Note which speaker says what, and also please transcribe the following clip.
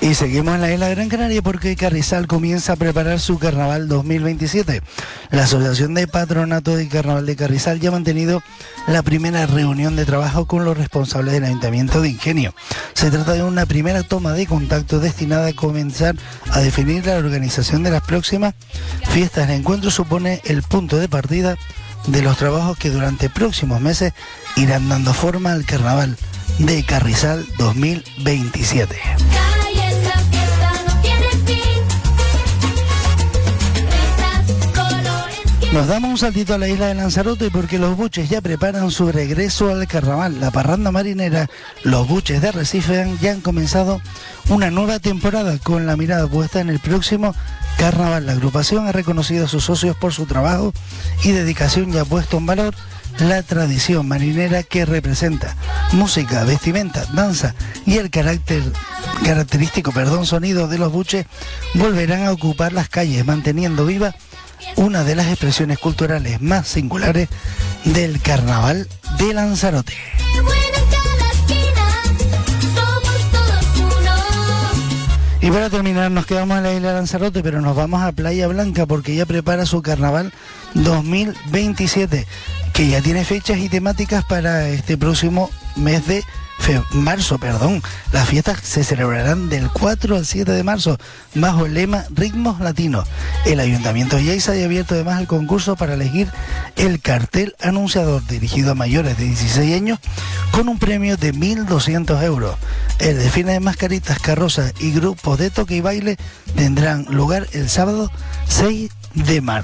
Speaker 1: Y seguimos en la isla de Gran Canaria porque Carrizal comienza a preparar su Carnaval 2027. La Asociación de Patronato de Carnaval de Carrizal ya ha mantenido la primera reunión de trabajo con los responsables del Ayuntamiento de Ingenio. Se trata de una primera toma de contacto destinada a comenzar a definir la organización de las próximas fiestas. El encuentro supone el punto de partida de los trabajos que durante próximos meses irán dando forma al Carnaval de Carrizal 2027. Nos damos un saltito a la isla de Lanzarote porque los buches ya preparan su regreso al carnaval. La parranda marinera, los buches de Arrecife ya han comenzado una nueva temporada con la mirada puesta en el próximo carnaval. La agrupación ha reconocido a sus socios por su trabajo y dedicación y ha puesto en valor la tradición marinera que representa música, vestimenta, danza y el característico sonido de los buches volverán a ocupar las calles, manteniendo viva una de las expresiones culturales más singulares del Carnaval de Lanzarote. Y para terminar nos quedamos en la isla de Lanzarote, pero nos vamos a Playa Blanca porque ya prepara su Carnaval 2027, que ya tiene fechas y temáticas para este próximo mes de marzo. Las fiestas se celebrarán del 4 al 7 de marzo bajo el lema Ritmos Latinos. El Ayuntamiento de Yaiza ha abierto además el concurso para elegir el cartel anunciador dirigido a mayores de 16 años con un premio de 1.200 euros. El desfile de mascaritas, carrozas y grupos de toque y baile tendrán lugar el sábado 6 de marzo.